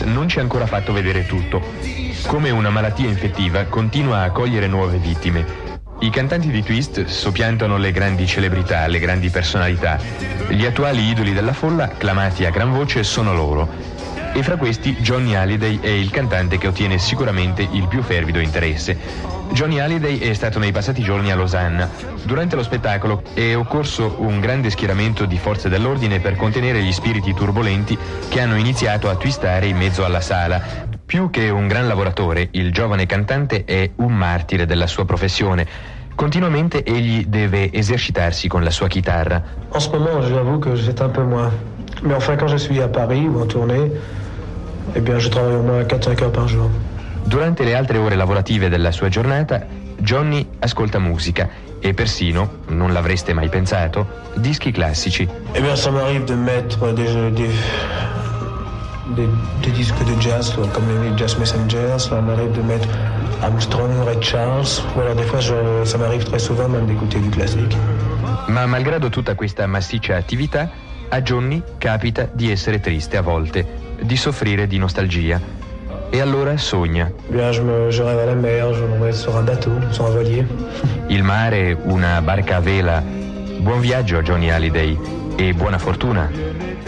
non ci ha ancora fatto vedere tutto. Come una malattia infettiva, continua a cogliere nuove vittime. I cantanti di Twist soppiantano le grandi celebrità, le grandi personalità. Gli attuali idoli della folla, clamati a gran voce, sono loro. E fra questi Johnny Hallyday è il cantante che ottiene sicuramente il più fervido interesse. Johnny Hallyday è stato nei passati giorni a Losanna. Durante lo spettacolo è occorso un grande schieramento di forze dell'ordine per contenere gli spiriti turbolenti che hanno iniziato a twistare in mezzo alla sala. Più che un gran lavoratore, il giovane cantante è un martire della sua professione. Continuamente egli deve esercitarsi con la sua chitarra. En ce moment, j'avoue que c'est un peu moins. Mais enfin, quand je suis à Paris ou en tournée, eh bien, je travaille au moins 4-5 heures par jour. Durante le altre ore lavorative della sua giornata, Johnny ascolta musica e persino, non l'avreste mai pensato, dischi classici. Eh bien, ça m'arrive de mettre des disques de jazz, comme les Jazz Messengers. Ça m'arrive de mettre Armstrong, Ray Charles. Ou alors des fois, ça m'arrive très souvent même d'écouter du classique. Ma malgrado tutta questa massiccia attività, a Johnny capita di essere triste a volte, di soffrire di nostalgia. E allora sogna. Bien, je rêve à la mer, je me mets sur un bateau, sur un voilier. Il mare, una barca a vela. Buon viaggio, Johnny Hallyday, e buona fortuna.